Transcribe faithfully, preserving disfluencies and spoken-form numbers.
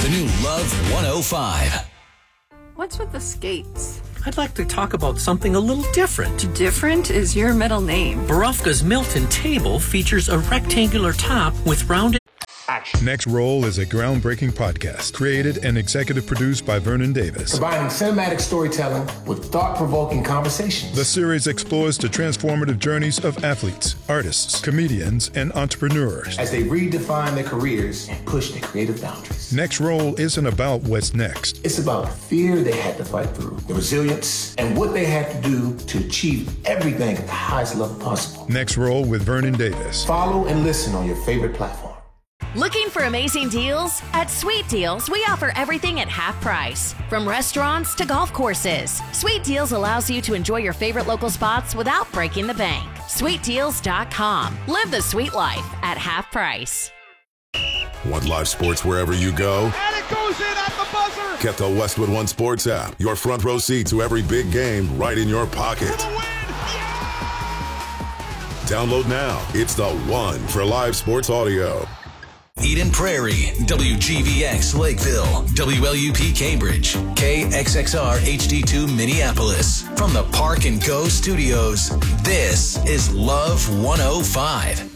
The new Love one oh five. What's with the skates? I'd like to talk about something a little different. Different is your middle name. Barofka's Milton Table features a rectangular top with rounded... Action. Next Roll is a groundbreaking podcast created and executive produced by Vernon Davis. Combining cinematic storytelling with thought-provoking conversations. The series explores the transformative journeys of athletes, artists, comedians, and entrepreneurs as they redefine their careers and push their creative boundaries. Next Roll isn't about what's next. It's about the fear they had to fight through, the resilience, and what they had to do to achieve everything at the highest level possible. Next Roll with Vernon Davis. Follow and listen on your favorite platform. Looking for amazing deals? At Sweet Deals, we offer everything at half price. From restaurants to golf courses, Sweet Deals allows you to enjoy your favorite local spots without breaking the bank. sweet deals dot com. Live the sweet life at half price. Want live sports wherever you go? And it goes in at the buzzer! Get the Westwood One Sports app. Your front row seat to every big game right in your pocket. For the win! Yeah! Download now. It's the one for live sports audio. Eden Prairie, W G V X Lakeville, W L U P Cambridge, K X X R H D two Minneapolis. From the Park and Go studios, this is Love one oh five.